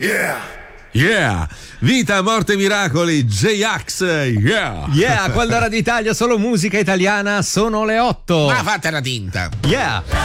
Yeah! Vita, morte, miracoli, J-Ax, yeah! Yeah, quando era d'Italia solo musica italiana sono le 8. Ma fatela tinta. Yeah!